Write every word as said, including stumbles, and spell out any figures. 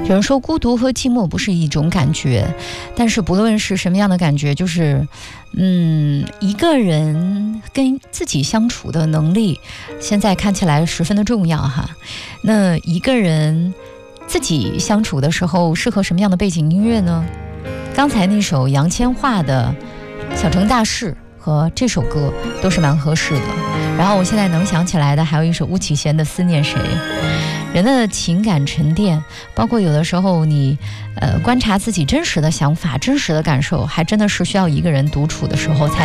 有人说孤独和寂寞不是一种感觉，但是不论是什么样的感觉，就是嗯，一个人跟自己相处的能力现在看起来十分的重要哈。那一个人自己相处的时候适合什么样的背景音乐呢？刚才那首杨千嬅的小城大事和这首歌都是蛮合适的。然后我现在能想起来的还有一首巫启贤的思念谁。人的情感沉淀，包括有的时候你呃观察自己真实的想法、真实的感受，还真的是需要一个人独处的时候才